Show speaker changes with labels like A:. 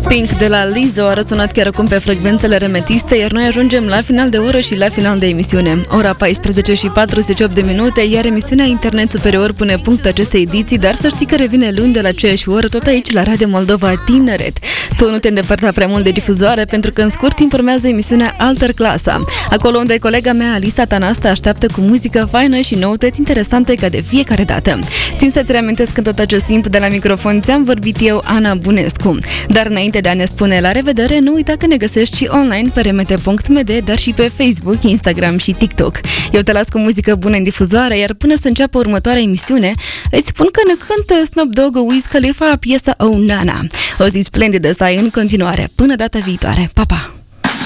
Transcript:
A: Pink de la Lizzo a răsunat chiar acum pe frecvențele remetiste, iar noi ajungem la final de oră și la final de emisiune. Ora 14 și 48 de minute, iar emisiunea Internet Superior pune punct acestei ediții, dar să știi că revine luni de la aceeași oră, tot aici la Radio Moldova Tineret. Tu nu te îndepărta prea mult de difuzoare, pentru că în scurt timp urmează emisiunea Alter Clasa, acolo unde colega mea Alisa Tanasta așteaptă cu muzică faină și noutăți interesante ca de fiecare dată. Țin să-ți reamintesc că tot acest timp de la microfon ți-am vorbit eu, Ana Bunescu. Dar înainte de a ne spune la revedere, nu uita că ne găsești și online pe remete.md, dar și pe Facebook, Instagram și TikTok. Eu te las cu muzică bună în difuzoare, iar până să înceapă următoarea emisiune, îți spun că ne cântă Snoop Dogg, Wiz Khalifa piesa Oh Nana. O zi splendidă să ai în continuare. Până data viitoare. Pa, pa!